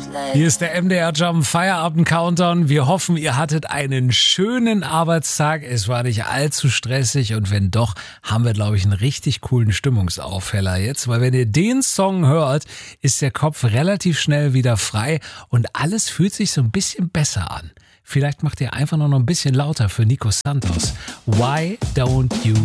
Hier ist der MDR Jump Feierabend Countdown. Wir hoffen, ihr hattet einen schönen Arbeitstag. Es war nicht allzu stressig und wenn doch, haben wir, glaube ich, einen richtig coolen Stimmungsaufheller jetzt. Weil wenn ihr den Song hört, ist der Kopf relativ schnell wieder frei und alles fühlt sich so ein bisschen besser an. Vielleicht macht ihr einfach noch ein bisschen lauter für Nico Santos. Why don't you